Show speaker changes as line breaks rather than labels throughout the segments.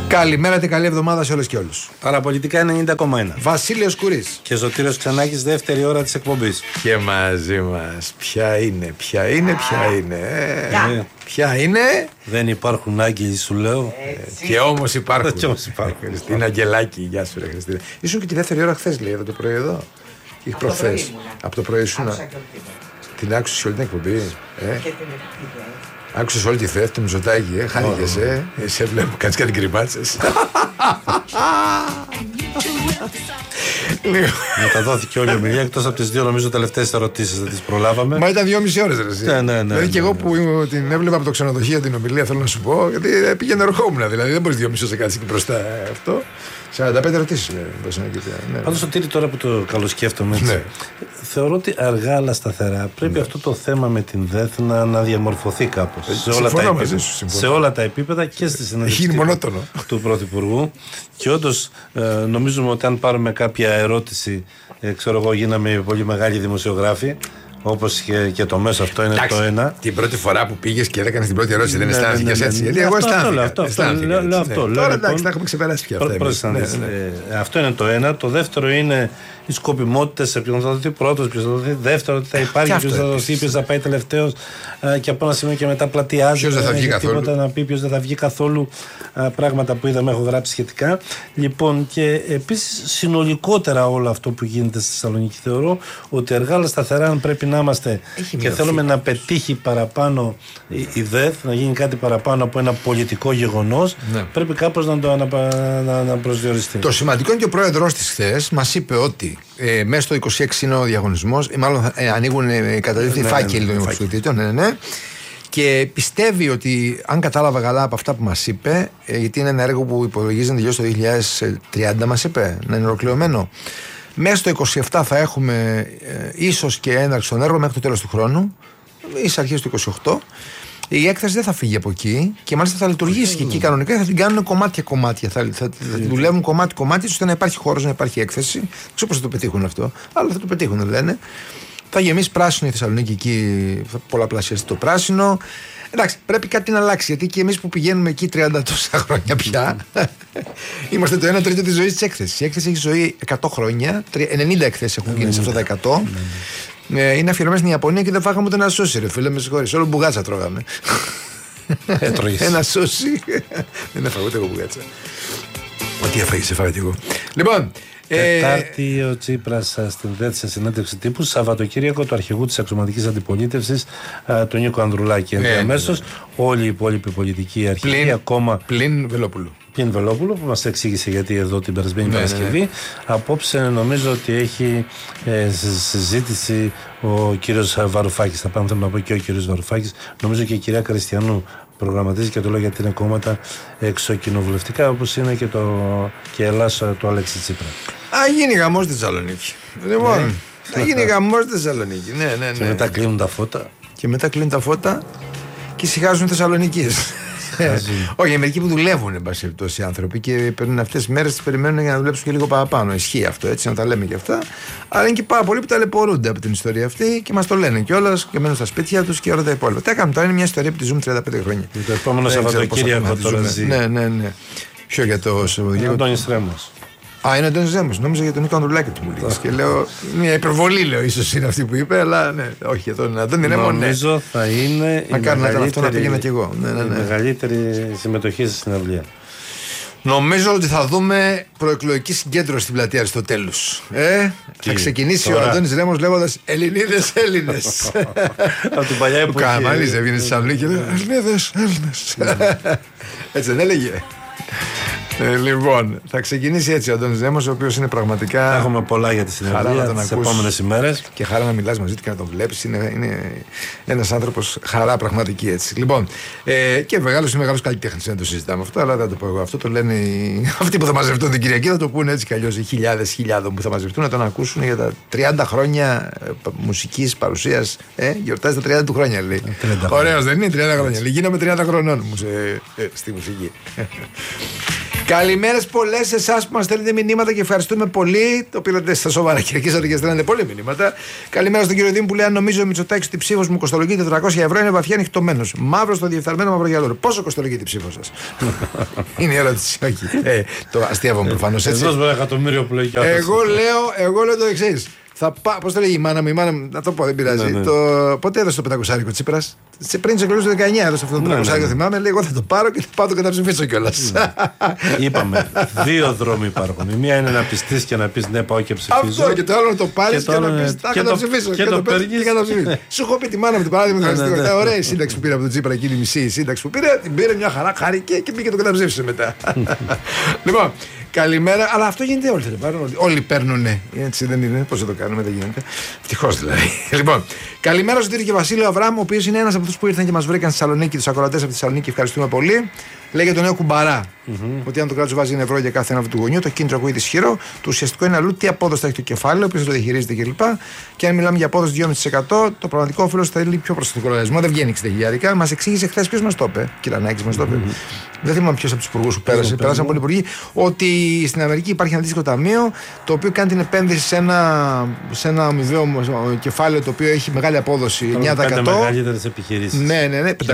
Καλημέρα και καλή εβδομάδα σε όλες και όλους.
Παραπολιτικά 90,1.
Βασίλειος Κουρής
Και Ζωτήρος Ξανάκης, δεύτερη ώρα της εκπομπής.
και μαζί μας. Ποια είναι. Ποια είναι.
Δεν υπάρχουν άγγελοι, σου λέω.
Και όμως υπάρχουν.
Και όμως υπάρχουν.
Χριστίνα Αγγελάκη, γεια σου ρε Χριστίνα. Ήσουν και τη δεύτερη ώρα χθες, λέει, εδώ το πρωί εδώ. Ή προχθές. Από το πρωί ήσουν. Την άκουσες όλη την εκπομπή. Άκουσες όλη τη θέση του Μητσοτάκη, χάνηκες, σε βλέπω, κάνεις κάτι γκριμάτσες.
Μεταδόθηκε όλη η ομιλία, εκτός από τις δύο νομίζω τελευταίες ερωτήσεις δεν τις προλάβαμε.
Μα ήταν 2,5 ώρες ρε εσύ.
Ναι.
Δηλαδή και εγώ που την έβλεπα από το ξενοδοχείο την ομιλία, θέλω να σου πω, γιατί πήγαινε ερχόμουν, δηλαδή δεν μπορείς 2,5 ώρες να κάτσεις εκεί μπροστά αυτό. 45 ερωτήσεις.
Πάντως Σωτήρη, τώρα που το καλοσκέφτομαι έτσι, θεωρώ ότι αργά αλλά σταθερά πρέπει αυτό το θέμα με την ΔΕΘ να διαμορφωθεί κάπως σε όλα τα επίπεδα και στη συνέντευξη του Πρωθυπουργού. Και όντως νομίζουμε ότι αν πάρουμε κάποια ερώτηση, ξέρω εγώ, γίναμε πολύ μεγάλοι δημοσιογράφοι. Όπως και το μέσο αυτό είναι. Εντάξει, το ένα.
Την πρώτη φορά που πήγες και έκανες την πρώτη ερώτηση, δεν αισθάνθηκες έτσι? Γιατί εγώ αισθάνθηκα. Τώρα εντάξει, τα έχουμε ξεπεράσει πια αυτά.
Αυτό είναι το ένα. Το δεύτερο είναι οι σκοπιμότητες σε ποιον θα δοθεί πρώτος, ποιος θα δοθεί δεύτερο, τι θα υπάρχει, ποιος θα δοθεί, ποιος θα πάει τελευταίος. Και από ένα σημείο και μετά πλατιάζει.
Ποιος δεν θα βγει καθόλου.
Να πει ποιος δεν θα βγει καθόλου. Πράγματα που είδαμε, έχω γράψει σχετικά. Λοιπόν, και επίσης συνολικότερα όλο αυτό που γίνεται στη Θεσσαλονίκη, θεωρώ ότι αργά αλλά σταθερά, αν πρέπει να είμαστε και θέλουμε να πετύχει παραπάνω η ΔΕΘ, να γίνει κάτι παραπάνω από ένα πολιτικό γεγονός, πρέπει κάπως να προσδιοριστεί. Το σημαντικό είναι και ο πρόεδρος της χθες μας είπε ότι μέσα στο 26 είναι ο διαγωνισμός, μάλλον ανοίγουν καταδείχθη φάκελοι των υποψηφιότητων, και πιστεύει ότι, αν κατάλαβα καλά από αυτά που μας είπε, γιατί είναι ένα έργο που υπολογίζει να τελειώσει το 2030, μας είπε, να είναι ολοκληρωμένο. Μέσα στο 27 θα έχουμε ίσως και έναρξη των έργων μέχρι το τέλος του χρόνου, ή στις αρχές του 28. Η έκθεση δεν θα φύγει από εκεί και μάλιστα θα λειτουργήσει και εκεί κανονικά. Θα την κάνουν κομμάτια-κομμάτια. Θα δουλεύουν κομμάτι-κομμάτι, ώστε να υπάρχει χώρος, να υπάρχει έκθεση. Δεν ξέρω πώς θα το πετύχουν αυτό, αλλά θα το πετύχουν, λένε. Θα γεμίσει πράσινο η Θεσσαλονίκη εκεί, θα πολλαπλασιαστεί το πράσινο. Εντάξει, πρέπει κάτι να αλλάξει, γιατί και εμείς που πηγαίνουμε εκεί 30 τόσα χρόνια πια, είμαστε το 1/3 της ζωής της έκθεσης. Η έκθεση έχει ζωή 100 χρόνια, 90 εκθέσεις έχουν γίνει σε αυτά τα 100. Είναι αφιερωμένη στην Ιαπωνία και δεν φάγαμε ούτε ένα σούσι, ρε φίλε, με συγχωρείς. Όλο μπουγάτσα τρώγαμε. Ένα σούσι. Δεν έφαγα ούτε εγώ μπουγάτσα. Ό,τι έφαγες, έφαγα κι εγώ. Λοιπόν. Τετάρτη ο Τσίπρας στην ΔΕΘ σε συνέντευξη τύπου. Σαββατοκύριακο του αρχηγού της αξιωματικής αντιπολίτευσης, του Νίκο Ανδρουλάκη. Ενδιαμέσως όλη η υπόλοιπη πολιτική αρχηγή ακόμα.
Πλην Βελόπουλου.
Που μας εξήγησε γιατί εδώ την περασμένη Παρασκευή. Απόψε νομίζω ότι έχει συζήτηση ο κύριος Βαρουφάκης. Θα πάμε να πω και ο κύριος Βαρουφάκης. Νομίζω και η κυρία Κριστιανού προγραμματίζει, και το λέω γιατί είναι κόμματα εξοκοινοβουλευτικά, όπως είναι και Ελλάς του Αλέξη Τσίπρα.
Γίνει γαμός στη Θεσσαλονίκη. Λοιπόν, θα γίνει γαμός στη Θεσσαλονίκη. Ναι.
Και μετά κλείνουν τα φώτα.
Και ησυχάζουν οι Θεσσαλονικείς. Όχι, μερικοί που δουλεύουν, εν πάση περιπτώσει, οι άνθρωποι, και παίρνουν αυτές τις μέρες, τις περιμένουν για να δουλέψουν και λίγο παραπάνω. Ισχύει αυτό, έτσι, να τα λέμε και αυτά. Αλλά είναι και πάρα πολλοί που ταλαιπωρούνται από την ιστορία αυτή και μας το λένε κιόλας και μένουν στα σπίτια τους και όλα τα υπόλοιπα. Τι έκαμε τώρα, είναι μια ιστορία που τη ζούμε 35 χρόνια.
Το επόμενο Σαββατοκύριακο τώρα ζει.
Ναι. Ποιο για το Σαββατοκύριακο?
Αντώνης Ρέμος.
Είναι ο Αντώνης Ρέμος. Νόμιζα για τον Νίκο Ανδρουλάκη του μου λέγες. Και λέω, μια υπερβολή, λέω, ίσως είναι αυτή που είπε, αλλά ναι, όχι για τον Αντώνη Ρέμο.
Νομίζω θα είναι η μεγαλύτερη συμμετοχή στη συναυλία.
Νομίζω ότι θα δούμε προεκλογική συγκέντρωση στην πλατεία Αριστοτέλους. Θα ξεκινήσει ο Αντώνης Ρέμος λέγοντας Ελληνίδες, Έλληνες.
Από την παλιά εποχή.
Ο Καμάλης έβγαινε στη Θεσσαλονίκη και λέει Ελληνίδες, Έλληνες. Έτσι δεν έλεγε? Λοιπόν, θα ξεκινήσει έτσι ο Αντώνης Ρέμος, ο οποίος είναι πραγματικά.
Θα έχουμε πολλά για τη συνεργασία τις επόμενες ημέρες.
Και χαρά να μιλάς μαζί του και να τον βλέπεις. Είναι ένας άνθρωπος χαρά πραγματική, έτσι. Λοιπόν, και είναι μεγάλος καλλιτέχνης, δεν το συζητάμε αυτό, αλλά δεν το πω εγώ. Αυτό το λένε αυτοί που θα μαζευτούν την Κυριακή, θα το πούνε έτσι κι αλλιώς. Οι χιλιάδων που θα μαζευτούν να τον ακούσουν για τα 30 χρόνια μουσικής παρουσίας. Γιορτάζει τα 30 του χρόνια, λέει. Ωραίος δεν είναι? 30 χρόνια. Γίναμε 30 χρονών στη μουσική. Καλημέρες πολλές σε εσάς που μας στέλνετε μηνύματα και ευχαριστούμε πολύ. Το πήρατε στα σοβαρά και αρχίσατε και στέλνετε πολλοί μηνύματα. Καλημέρα στον κύριο Δήμου που λέει: αν νομίζω ο Μητσοτάκης ότι η ψήφος μου κοστολογεί 400 ευρώ, είναι βαθιά ανοιχτωμένος. Μαύρο στο διεφθαρμένο μαυρογιαλόρο. Πόσο κοστολογεί η ψήφος σας? Είναι η ερώτηση, όχι. Το αστείευομαι προφανώς έτσι.
Εδώ εκατομμύριο που λέει.
Εγώ λέω το εξής. Πώς το λέγει η μάνα μου, να το πω, δεν πειράζει. Πότε έδωσε το 500 Τσίπρας? Πριν τις εκλογές του 19 έδωσε αυτό το 500, θυμάμαι. Λέει: εγώ θα το πάρω και θα πάω το καταψηφίσω κιόλας.
Είπαμε, δύο δρόμοι υπάρχουν. Η μία είναι να πιστείς και να πεις ναι, πάω και ψηφίζω.
Αυτό, και το άλλο να το πάρεις και να πεις θα καταψηφίσω. Και το παίρνεις και καταψηφίσεις. Σου έχω πει τη μάνα μου το παράδειγμα. Ωραία η σύνταξη που πήρε από τον Τσίπρα, εκείνη η μισή σύνταξη που πήρε, την πήρε μια χαρά, χάρηκε και μπήκε το καταψήφισε μετά. Λοιπόν. Καλημέρα, αλλά αυτό γίνεται όλοι. Όλοι παίρνουνε. Έτσι δεν είναι. Πώς θα το κάνουμε, δεν γίνεται. Ευτυχώς δηλαδή. Λοιπόν, καλημέρα στον κύριο Βασίλειο Αβράμ, ο οποίος είναι ένας από αυτούς που ήρθαν και μας βρήκαν στη Θεσσαλονίκη, τους ακροατές από τη Θεσσαλονίκη. Ευχαριστούμε πολύ. Λέγεται το νέο κουμπαρά. Ότι αν το κράτος βάζει 1 ευρώ για κάθε ένα του γονιού, το κίνητρο ακούγεται ισχυρό. Το ουσιαστικό είναι αλλού τι απόδοση θα έχει το κεφάλαιο, ποιος θα το διαχειρίζεται κλπ. Και αν μιλάμε για απόδοση 2,5%, το πραγματικό όφελος θα είναι πιο προσθετικό λογαριασμό. Δεν βγαίνει 60 χιλιάρικα. Μας εξήγησε χθες ποιος μας το είπε. Κυρανάκης μας το είπε. Δεν θυμάμαι ποιος από τους υπουργούς που πέρασε. Περάσαν πολλοί υπουργοί. Ότι στην Αμερική υπάρχει ένα αντίστοιχο ταμείο το οποίο κάνει την επένδυση σε ένα αμοιβαίο κεφάλαιο το οποίο έχει μεγάλη απόδοση 9%.
Μεγαλύτερες επιχειρήσεις.
Ναι.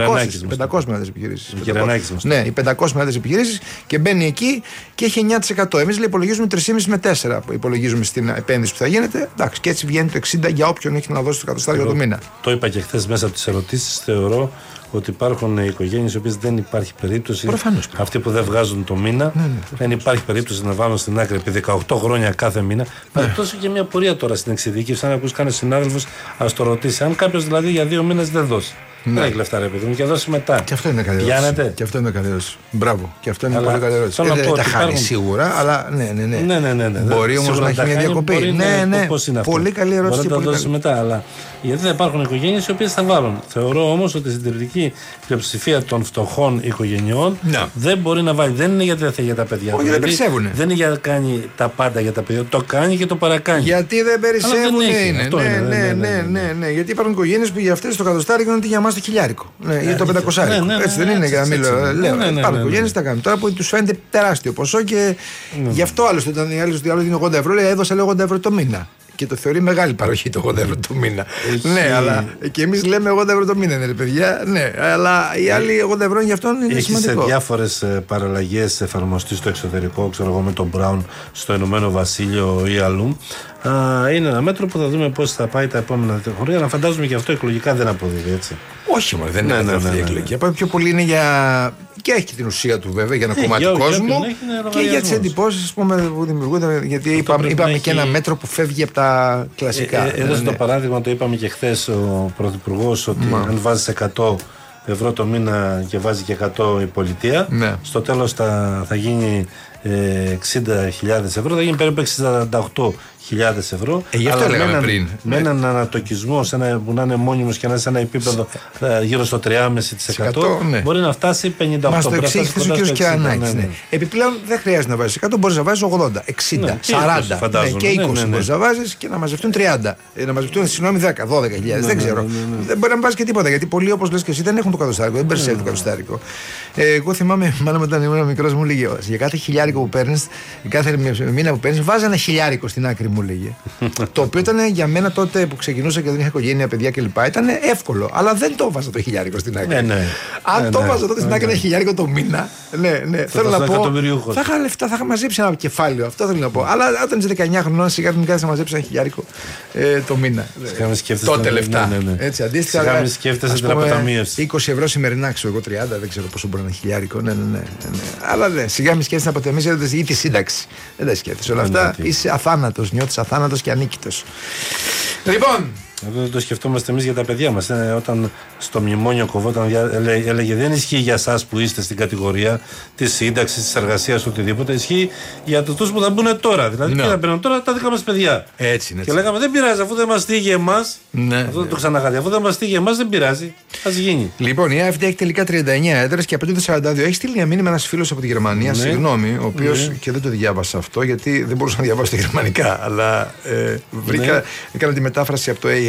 500 μεγάλες επιχειρήσεις. Ναι, οι 500 μεγάλες επιχειρήσεις και μπαίνει εκεί και έχει 9%. Εμείς υπολογίζουμε 3,5 με 4 που υπολογίζουμε στην επένδυση που θα γίνεται. Εντάξει, και έτσι βγαίνει το 60 για όποιον έχει να δώσει το κατοστάριο το μήνα.
Το είπα και χθες μέσα από τις ερωτήσεις. Θεωρώ ότι υπάρχουν οικογένειες οι οποίες δεν υπάρχει περίπτωση.
Προφανώς.
Αυτοί που δεν βγάζουν το μήνα, δεν υπάρχει περίπτωση να βάλουν στην άκρη επί 18 χρόνια κάθε μήνα. Τόσο και μια πορεία τώρα στην εξειδίκευση. Αν ακούσει κανένα συνάδελφος, ας το ρωτήσει. Αν κάποιος δηλαδή για 2 μήνες δεν δώσει. Δεν έχει λεφτά, ρε παιδί μου, και δώσει μετά.
Και αυτό είναι καλή ερώτηση. Και αυτό είναι καλή ερώτηση. Μπράβο. Και αυτό είναι πολύ καλή ερώτηση. Δεν τα χάνει σίγουρα, αλλά ναι. Μπορεί όμως να έχει μια διακοπή. Ναι. Πολύ καλή ερώτηση.
Μπορεί να τα δώσει μετά, αλλά γιατί δεν υπάρχουν οικογένειες οι οποίες θα βάλουν. Θεωρώ όμως ότι η συντριπτική πλειοψηφία των φτωχών οικογενειών δεν μπορεί να βάλει. Δεν είναι γιατί δεν θέλει για τα παιδιά.
Όχι, δεν περισσεύουν.
Δεν είναι για να κάνει τα πάντα για τα παιδιά. Το κάνει και το παρακάνει.
Γιατί δεν περισσεύουν. Ναι. Γιατί υπάρχουν οικογένειες που για αυτές το κατοστάρικο είναι για μας το χιλιάρικο. Ή το 500. Έτσι δεν είναι για να μην λέω. Υπάρχουν οικογένειες τα κάνουν. Τώρα που τους φαίνεται τεράστιο ποσό και γι' αυτό άλλωστε όταν οι άλλοι στο διάλογο είναι 80 ευρώ, λέει έδωσα 80 ευρώ το μήνα. Και το θεωρεί μεγάλη παροχή το 80 ευρώ το μήνα. Ναι, αλλά και εμείς λέμε 80 ευρώ το μήνα είναι ρε παιδιά. Ναι, αλλά οι άλλοι 80 ευρώ για αυτόν είναι σημαντικό.
Σε διάφορες παραλλαγές εφαρμοστεί στο εξωτερικό, ξέρω εγώ με τον Brown στο Ηνωμένο Βασίλειο ή αλλού. Είναι ένα μέτρο που θα δούμε πώς θα πάει τα επόμενα χρόνια. Να φαντάζομαι και αυτό εκλογικά δεν αποδίδει, έτσι.
Όχι, μόνο δεν είναι αυτή η εκλογική. Πιο πολύ είναι για. Και έχει την ουσία του βέβαια για ένα κομμάτι του κόσμου και για τις εντυπώσεις που δημιουργούνται. Γιατί είπαμε και ένα μέτρο που φεύγει από τα κλασικά.
Έδωσε το παράδειγμα, το είπαμε και χθες ο Πρωθυπουργός, ότι αν βάζεις 100 ευρώ το μήνα και βάζει και 100 η πολιτεία, στο τέλος θα γίνει 60.000 ευρώ, θα γίνει περίπου 68.000 ευρώ.
Γι' αυτό λέγαμε πριν.
Με έναν ανατοκισμό που να είναι μόνιμος και να είναι σε ένα επίπεδο γύρω στο 3,5%, μπορεί να φτάσει 58%.
Μας το εξήγησε ο κ. Κυρανάκης. Επιπλέον δεν χρειάζεται να βάζεις 100, μπορείς να βάζεις 80, 60, 40 και 20 μπορείς να βάζεις και να μαζευτούν 30. Να μαζευτούν, συγγνώμη, 10, 12.000. Δεν ξέρω. Δεν μπορεί να βάζεις και τίποτα γιατί πολλοί όπως λες και εσύ δεν έχουν το κατοστάρικο, δεν περισσεύει το κατοστάρικο. Εγώ θυμάμαι, μάλλον όταν ήμουν μικρός μου λέγε για κάθε χιλιάρικο που παίρνεις, κάθε μήνα που παίρνεις, βάζει ένα χιλιάρικο στην άκρη μου λέγε. Το οποίο ήταν για μένα τότε που ξεκινούσα και δεν είχα οικογένεια, παιδιά κλπ. Ήταν εύκολο. Αλλά δεν το βάζα το χιλιάρικο στην άκρη. Αν το βάζα τότε στην άκρη ένα χιλιάρικο το μήνα, θέλω να πω. Θα είχα λεφτά, θα είχα μαζέψει ένα κεφάλαιο. Αυτό θέλω να πω. Αλλά όταν είσαι 19 χρονών, σιγά μην κάθεσαι να μαζέψει ένα χιλιάρικο το μήνα. Τότε λεφτά. Έτσι αντίστοιχα.
Σκέφτεσαι την αποταμίευση.
20 ευρώ σημερινά, ξέρω εγώ 30, δεν ξέρω πόσο μπορεί να είναι χιλιάρικο. Ναι. Αλλά σιγά μην σκέφτεσαι να αποταμίευσει ή τη σύνταξη. Δεν τα σκέφτεσαι όλα αυτά. Είσαι αθάνατος, νιώθεις αθάνατος και ανίκητος. Λοιπόν.
Αυτό δεν το σκεφτόμαστε εμείς για τα παιδιά μας. Όταν στο μνημόνιο κοβόταν, έλεγε δεν ισχύει για εσάς που είστε στην κατηγορία της σύνταξης, της εργασίας, οτιδήποτε. Ισχύει για τους που θα μπουν τώρα. Δηλαδή, και θα μπαίνουν τώρα τα δικά μας παιδιά.
Έτσι είναι.
Και λέγαμε δεν πειράζει, αφού δεν μας στείγει εμάς. Αυτό δεν το ξαναγάδει. Αφού δεν μας στείγει εμάς, δεν πειράζει. Ας γίνει.
Λοιπόν, η AfD έχει τελικά 39 έδρες και απαιτούνται 42. Έχει στείλει μια μήνυμα ένας φίλος από τη Γερμανία, συγγνώμη, ο οποίος και δεν το διάβασα αυτό γιατί δεν μπορούσα να διαβάσω τα γερμανικά. Αλλά έκανα τη μετάφραση από το AI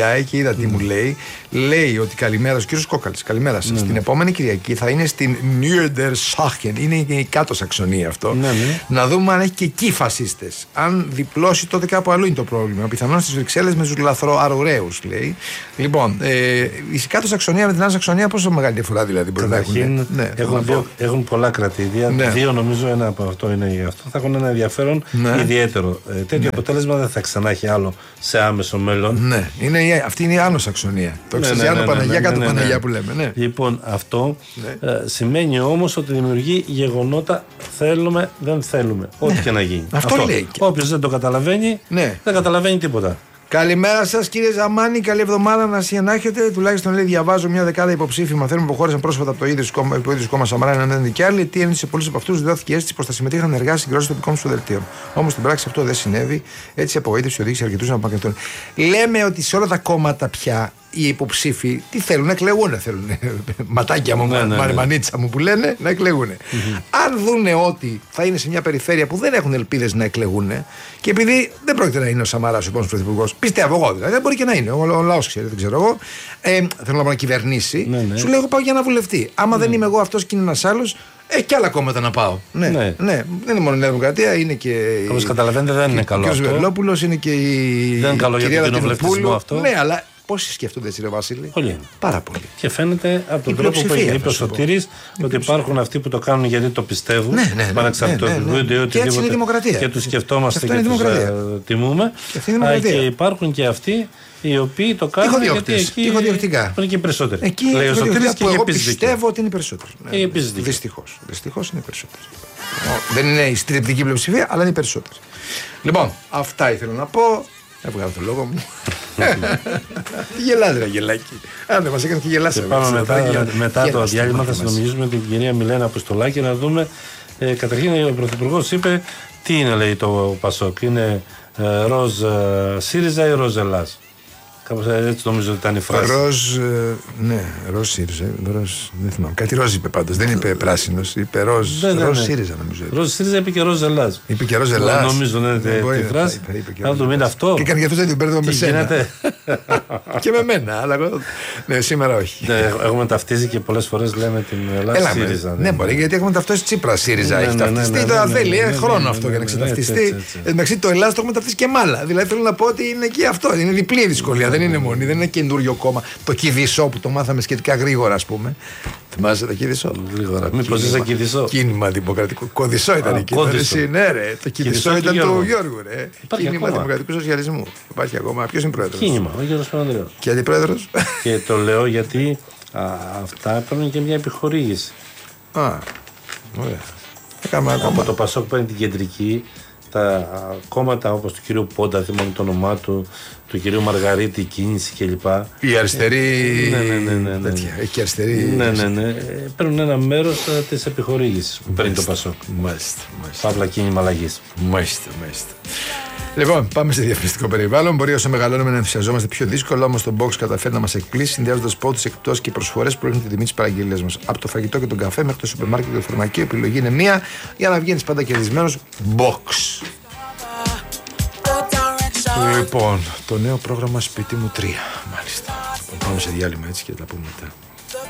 RTI και είδα τι μου λέει. Λέει ότι καλημέρα ο κύριος Κόκαλης. Καλημέρα σας. Την επόμενη Κυριακή θα είναι στην Niedersachsen. Είναι η κάτω Σαξονία αυτό. Να δούμε αν έχει και εκεί φασίστες. Αν διπλώσει, τότε κάπου αλλού είναι το πρόβλημα. Πιθανόν στις Βρυξέλλες με τους λαθροαρουραίους, λέει. Λοιπόν, η κάτω Σαξονία με την Άνω Σαξονία, πόσο μεγάλη διαφορά δηλαδή μπορεί να έχουν?
Έχουν πολλά κρατήδια. Δύο νομίζω, ένα από αυτό είναι αυτό. Θα έχουν ένα ενδιαφέρον ιδιαίτερο. Τέτοιο αποτέλεσμα δεν θα ξανά έχει άλλο σε άμεσο μέλλον.
Ναι, αυτή είναι η Άνω Σαξονία. Το Άνω Παναγιά, κάτω Παναγιά που λέμε. Ναι.
Λοιπόν, αυτό σημαίνει όμως ότι δημιουργεί γεγονότα θέλουμε, δεν θέλουμε. Ό,τι και να γίνει.
Αυτό λέει.
Όποιος δεν το καταλαβαίνει, δεν καταλαβαίνει τίποτα.
Καλημέρα σας κύριε Ζαμάνη, καλή εβδομάδα να έχετε. Τουλάχιστον λέει: διαβάζω μια δεκάδα υποψήφοι μαθαίνουν που χώρισαν πρόσφατα από το ίδιο κόμμα Σαμαρά έναν και άλλοι. Τι έννοια σε πολλούς από αυτούς δόθηκε αίσθηση πως θα συμμετείχαν ενεργά στην συγκρότηση τοπικών του δελτίων. Όμως στην πράξη αυτό δεν συνέβη. Έτσι η απογοήτευση οδήγησε αρκετούς να απομακρυνθούν. Λέμε ότι σε όλα τα κόμματα πια οι υποψήφοι τι θέλουν, να εκλεγούν. Θέλουν ματάκια μου, μανίτσα μου που λένε να εκλεγούν. Αν δούνε ότι θα είναι σε μια περιφέρεια που δεν έχουν ελπίδες να εκλεγούν και επειδή δεν πρόκειται να είναι ο Σαμαράς ο επόμενος πρωθυπουργός, πιστεύω εγώ δηλαδή, δεν μπορεί και να είναι. Ο λαός ξέρει, δεν ξέρω εγώ. Θέλω να πω να κυβερνήσει. Σου λέω: εγώ πάω για να βουλευτεί. Άμα δεν είμαι εγώ αυτός και είναι ένας άλλος, έχει και άλλα κόμματα να πάω. Ναι. Δεν είναι μόνο η Νέα Δημοκρατία, είναι και.
Όπως καταλαβαίνετε, δεν είναι καλό.
Ο κ. Βελόπουλος είναι και η.
Δεν είναι καλό για τον κοινοβουλευτισμό αυτό.
Ναι, αλλά πόσοι σκέφτονται έτσι, ρε Βασίλη?
Πολύ.
Πάρα πολύ.
Και φαίνεται από τον τρόπο που είπε ο Σωτήρης ότι υπάρχουν αυτοί που το κάνουν γιατί το πιστεύουν.
Πανεξαρτητοποιούνται και έτσι είναι η δημοκρατία.
Και τους σκεφτόμαστε και τους τιμούμε. Και υπάρχουν και αυτοί οι οποίοι το κάνουν γιατί εκεί είναι και οι περισσότεροι.
Εκεί λέει ο Σωτήρης και εγώ πιστεύω ότι είναι οι περισσότεροι. Δυστυχώς είναι οι περισσότεροι. Δεν είναι η στριπτική πλειοψηφία, αλλά είναι οι περισσότεροι. Λοιπόν, αυτά ήθελα να πω. Έβγαλα το λόγο μου. Τι γελάς ρε γελάκι? Αν δεν μας έκανε και γελάσαμε.
Πάμε μετά το διάλειμμα θα συνομιλήσουμε με την κυρία Μιλένα Αποστολάκη να δούμε. Καταρχήν ο Πρωθυπουργός είπε τι είναι, λέει, το Πασόκ. Είναι ροζ ΣΥΡΙΖΑ ή ροζ Ελλάς? Κάπως έτσι νομίζω ότι ήταν η φράση.
Ροζ ΣΥΡΙΖΑ. Δεν θυμάμαι. Κάτι ροζ είπε πάντως. Δεν είπε πράσινος. Είπε ροζ ΣΥΡΙΖΑ νομίζω.
Ροζ ΣΥΡΙΖΑ είπε και ροζ Ελλάς.
Είπε και ροζ Ελλάς.
Νομίζω να είναι τη φράση. Αν το μείνει αυτό.
Και έκανε για αυτό δεν την παίρνω με σένα. Και με μένα. Αλλά ναι, σήμερα όχι.
Έχουμε ταυτίσει και πολλές φορές λέμε την Ελλάδα ΣΥΡΙΖΑ.
Ναι, μπορεί, γιατί έχουμε ταυτίσει Τσίπρα ΣΥΡΙΖΑ. Έχει ταυτιστεί. Τώρα θέλει χρόνο αυτό για να ξεταυτιστεί. Εντάξει, το Ελλάδα το έχουμε ταυτίσει και μάλα. Δηλαδή θέλω να πω ότι είναι και αυτό. Είναι διπλή δυσκολία. Δεν είναι μόνη, δεν είναι καινούριο κόμμα. Το Κηδισό που το μάθαμε σχετικά γρήγορα, ας πούμε. Θυμάσαι το Κηδισό?
Γρήγορα. Μήπως είσαι Κηδισό?
Κίνημα δημοκρατικό. Κωδισό ήταν εκεί. Ναι, ρε. Το Κηδισό ήταν του Γιώργου, ρε. Κίνημα δημοκρατικού σοσιαλισμού. Υπάρχει ακόμα. Ποιος είναι πρόεδρος?
Κίνημα, ο Γιώργος Παπανδρέου.
Και αντιπρόεδρος?
Και το λέω γιατί αυτά παίρνουν και μια επιχορήγηση.
Ωραία.
Από το Πασόκ παίρνει την κεντρική. Τα κόμματα όπως του κυρίου Πόντα, θυμάμαι το όνομά του κυρίου Μαργαρίτη, Κίνηση κλπ.
Η αριστερή.
Ναι.
Έχει και αριστερή.
Ναι. Παίρνουν ένα μέρος της επιχορήγησης που παίρνει το Πασόκ.
Μάλιστα.
Παύλα κίνημα αλλαγής.
Μάλιστα. Λοιπόν, πάμε σε διαφημιστικό περιβάλλον. Μπορεί όσο μεγαλώνουμε να ενθουσιαζόμαστε πιο δύσκολα, όμως το box καταφέρει να μας εκπλήσει, συνδυάζοντας πόντους, εκπτώσεις και προσφορές που έχουν τη τιμή της παραγγελίας μας. Από το φαγητό και τον καφέ μέχρι το σούπερ μάρκετ και το φαρμακείο, η επιλογή είναι μία για να βγαίνεις πάντα κερδισμένος. Box. Λοιπόν, το νέο πρόγραμμα Σπίτι μου 3. Μάλιστα. Πάμε σε διάλειμμα έτσι και τα πούμε μετά.